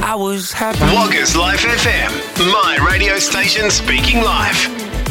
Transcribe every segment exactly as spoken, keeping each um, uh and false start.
I was happy. Woggers Life F M, my radio station speaking live.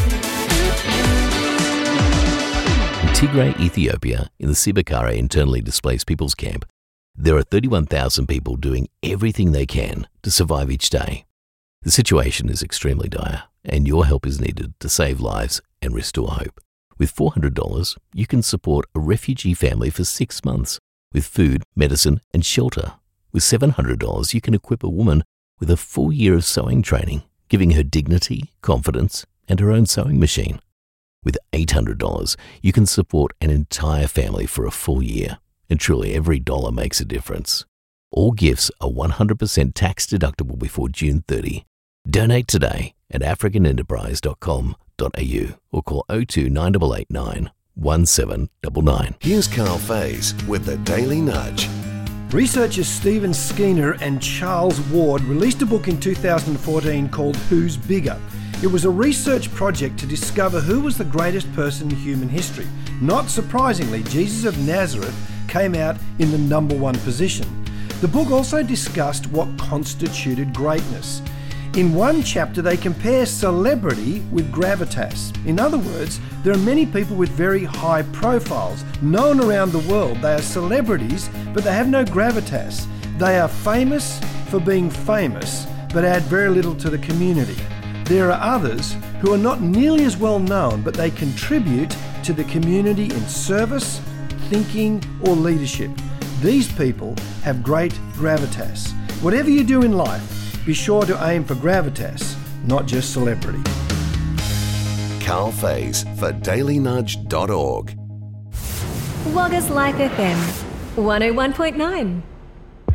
In Tigray, Ethiopia, in the Sibakara internally displaced people's camp, there are thirty-one thousand people doing everything they can to survive each day. The situation is extremely dire, and your help is needed to save lives and restore hope. With four hundred dollars, you can support a refugee family for six months with food, medicine, and shelter. With seven hundred dollars, you can equip a woman with a full year of sewing training, giving her dignity, confidence, and her own sewing machine. With eight hundred dollars, you can support an entire family for a full year, and truly every dollar makes a difference. All gifts are one hundred percent tax deductible before June thirtieth. Donate today at african enterprise dot com dot a u or call oh two nine eight eight nine one seven nine nine. Here's Carl Faze with the Daily Nudge. Researchers Stephen Skinner and Charles Ward released a book in two thousand fourteen called Who's Bigger? It was a research project to discover who was the greatest person in human history. Not surprisingly, Jesus of Nazareth came out in the number one position. The book also discussed what constituted greatness. In one chapter, they compare celebrity with gravitas. In other words, there are many people with very high profiles, known around the world. They are celebrities, but they have no gravitas. They are famous for being famous, but add very little to the community. There are others who are not nearly as well known, but they contribute to the community in service, thinking, or leadership. These people have great gravitas. Whatever you do in life, be sure to aim for gravitas, not just celebrity. Carl Faze for daily nudge dot org. Woggers Life F M, one oh one point nine.